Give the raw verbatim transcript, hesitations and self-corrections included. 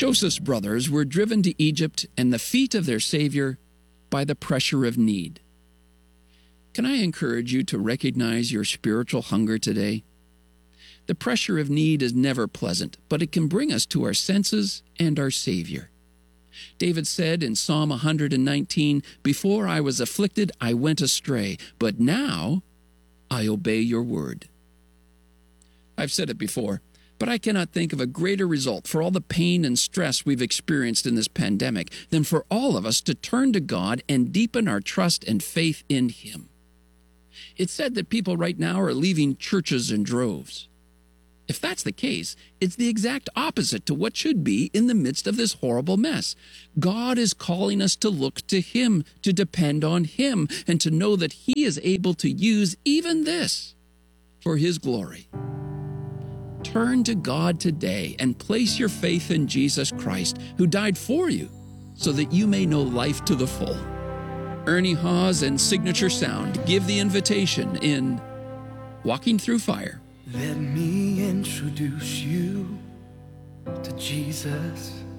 Joseph's brothers were driven to Egypt and the feet of their Savior by the pressure of need. Can I encourage you to recognize your spiritual hunger today? The pressure of need is never pleasant, but it can bring us to our senses and our Savior. David said in Psalm one hundred nineteen, "Before I was afflicted, I went astray, but now I obey your word." I've said it before, but I cannot think of a greater result for all the pain and stress we've experienced in this pandemic than for all of us to turn to God and deepen our trust and faith in Him. It's said that people right now are leaving churches in droves. If that's the case, it's the exact opposite to what should be in the midst of this horrible mess. God is calling us to look to Him, to depend on Him, and to know that He is able to use even this for His glory. Turn to God today and place your faith in Jesus Christ, who died for you, so that you may know life to the full. Ernie Hawes and Signature Sound give the invitation in Walking Through Fire. Let me introduce you to Jesus.